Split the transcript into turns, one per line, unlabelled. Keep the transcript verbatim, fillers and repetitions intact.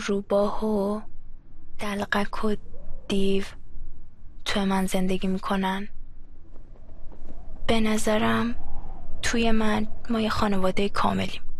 روباه و دلقک و دیو توی من زندگی میکنن. به نظرم توی من ما یه خانواده کاملیم.